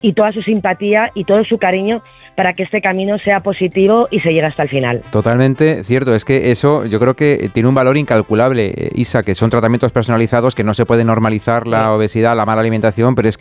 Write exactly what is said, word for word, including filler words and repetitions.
y toda su simpatía y todo su cariño para que este camino sea positivo y se llegue hasta el final. Totalmente cierto, es que eso yo creo que tiene un valor incalculable, Isa, que son tratamientos personalizados, que no se puede normalizar la obesidad, la mala alimentación, pero es